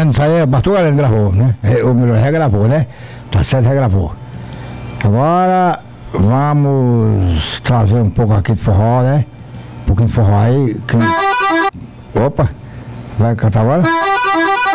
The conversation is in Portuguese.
Antes aí, Bartol Galeno gravou, né? Ou melhor, regravou, né? Tá certo, regravou. Agora vamos trazer um pouco aqui de forró, né? Um pouquinho de forró aí. Opa! Vai cantar agora?